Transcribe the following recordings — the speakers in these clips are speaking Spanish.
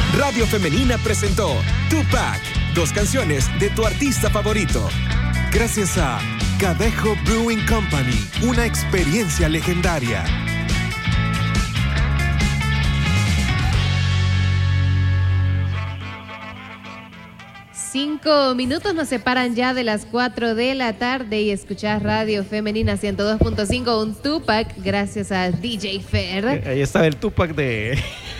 Radio Femenina presentó Tupac, 2 canciones de tu artista favorito. Gracias a Cadejo Brewing Company, una experiencia legendaria. 5 minutos nos separan ya de las 4 de la tarde y escuchás Radio Femenina 102.5, un Tupac, gracias a DJ Fer. Ahí está el Tupac de...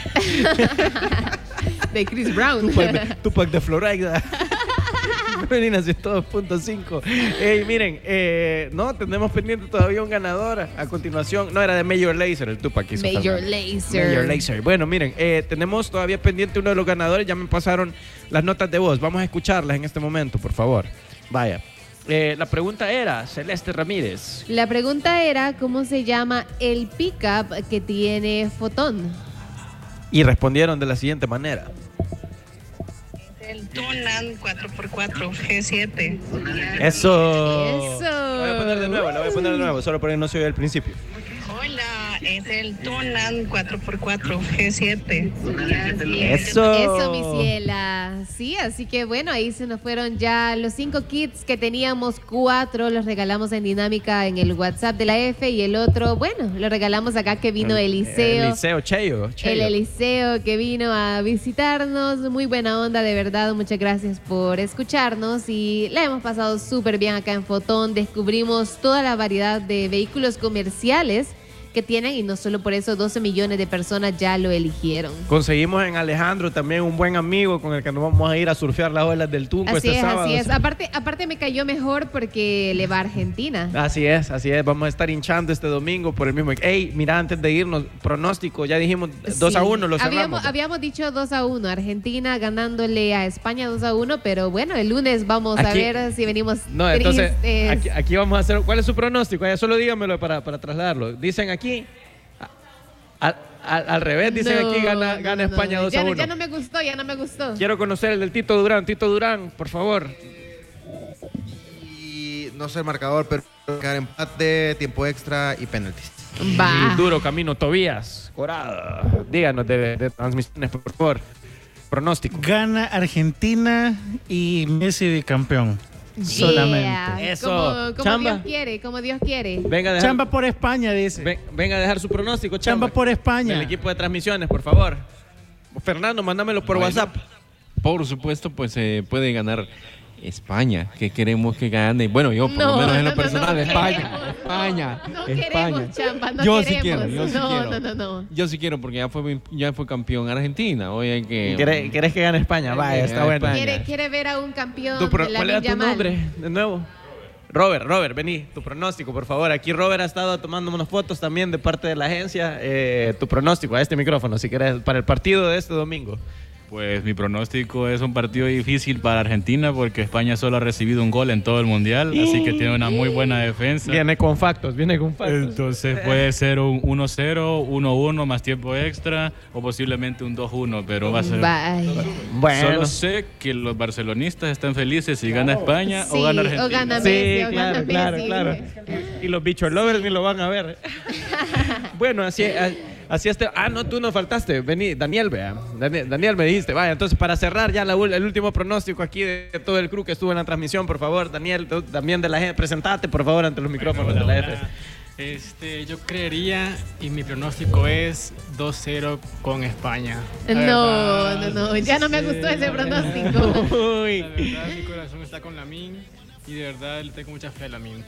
de Chris Brown. Tupac de Florida. Femenina 102.5. Hey, miren, no, tenemos pendiente todavía un ganador. A continuación, no, era de Major Lazer, el Tupac. Major Lazer. Bueno, miren, tenemos todavía pendiente uno de los ganadores. Ya me pasaron las notas de voz. Vamos a escucharlas en este momento, por favor. Vaya. La pregunta era, Celeste Ramírez. La pregunta era, ¿cómo se llama el pickup que tiene Fotón? Y respondieron de la siguiente manera. El Tunan 4x4 G7. Eso. La voy a poner de nuevo, solo porque no se oye al principio. Hola, es el Tunan 4x4 G7. Eso, mi ciela. Sí, así que bueno, ahí se nos fueron ya los 5 kits que teníamos. 4 los regalamos en dinámica en el WhatsApp de la F y el otro, bueno, lo regalamos acá que vino Eliseo. Eliseo Cheyo. El Eliseo que vino a visitarnos. Muy buena onda, de verdad. Muchas gracias por escucharnos y la hemos pasado súper bien acá en Fotón. Descubrimos toda la variedad de vehículos comerciales que tienen y no solo por eso 12 millones de personas ya lo eligieron. Conseguimos en Alejandro también un buen amigo con el que nos vamos a ir a surfear las olas del Tunco sábado. Así es. Aparte me cayó mejor porque le va a Argentina. Así es. Vamos a estar hinchando este domingo por el mismo. Ey, mira, antes de irnos, pronóstico, ya dijimos 2-1, lo cerramos. Habíamos dicho 2-1, Argentina ganándole a España 2-1, pero bueno, el lunes vamos a ver si venimos entonces, aquí vamos a hacer, ¿cuál es su pronóstico? Ya solo dígamelo para trasladarlo. Dicen aquí, al revés, dicen aquí, gana España 2-1. Ya no me gustó. Quiero conocer el del Tito Durán. Tito Durán, por favor. Y no sé el marcador, pero quedar empate, tiempo extra y penaltis. Y duro camino, Tobías Corada. Díganos de transmisiones, por favor. Pronóstico. Gana Argentina y Messi bicampeón. Solamente. Eso. Como Dios quiere. Chamba por España, dice. Venga a dejar su pronóstico, Chamba por España. El equipo de transmisiones, por favor. Fernando, mándamelo por WhatsApp. Por supuesto, pues puede ganar España, que queremos que gane. Bueno, yo por lo menos en lo personal, España. No queremos, Chamba, no yo queremos. Sí quiero. Yo sí quiero porque ya fue campeón Argentina. Oye, ¿Querés que gane España? Vaya, está bueno. ¿Quiere ver a un campeón de la ¿Cuál era tu Yamal? nombre? De nuevo. Robert, vení, tu pronóstico, por favor. Aquí Robert ha estado tomando unas fotos también de parte de la agencia. Tu pronóstico a este micrófono, si querés, para el partido de este domingo. Pues mi pronóstico es un partido difícil para Argentina porque España solo ha recibido un gol en todo el mundial, así que tiene una muy buena defensa. Viene con factos. Entonces puede ser un 1-0, 1-1 más tiempo extra o posiblemente un 2-1, pero va a ser... Bueno. Solo sé que los barcelonistas están felices si gana España o gana Argentina. O gana Messi, claro. Y los bichos lovers ni lo van a ver. Bueno, así está. No, tú no faltaste. Vení, Daniel, vea. Daniel me dijiste. Vaya, entonces para cerrar ya el último pronóstico aquí de todo el crew que estuvo en la transmisión, por favor, Daniel, tú, también de la gente, presentate por favor ante los micrófonos de la F. Yo creería y mi pronóstico es 2-0 con España. No, ya no me gustó ese pronóstico. La verdad, mi corazón está con Lamine. Y de verdad le tengo mucha fe a Lamine.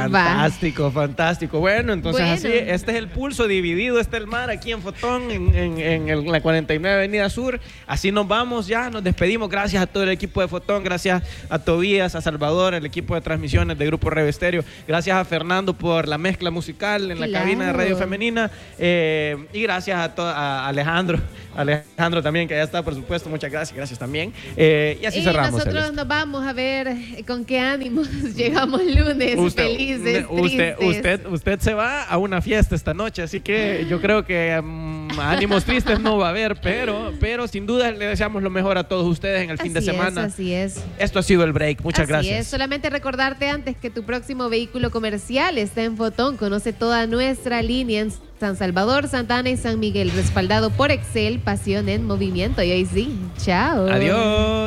Fantástico. Bueno, entonces así, este es el pulso dividido, el mar aquí en Fotón, en la 49 Avenida Sur. Así nos vamos ya, nos despedimos. Gracias a todo el equipo de Fotón, gracias a Tobías, a Salvador, el equipo de transmisiones de Grupo Revesterio. Gracias a Fernando por la mezcla musical en la cabina de Radio Femenina. Y gracias a Alejandro también, que ya está, por supuesto. Muchas gracias también. Y así cerramos. Nosotros nos vamos a ver con qué ánimos llegamos lunes, felices, tristes. Usted se va a una fiesta esta noche, así que yo creo que ánimos tristes no va a haber, pero sin duda le deseamos lo mejor a todos ustedes en el fin de semana. Así es. Esto ha sido el break. Muchas gracias. Así es. Solamente recordarte antes que tu próximo vehículo comercial está en Fotón. Conoce toda nuestra línea en San Salvador, Santa Ana y San Miguel. Respaldado por Excel, pasión en movimiento. Y hoy sí. Chao. Adiós.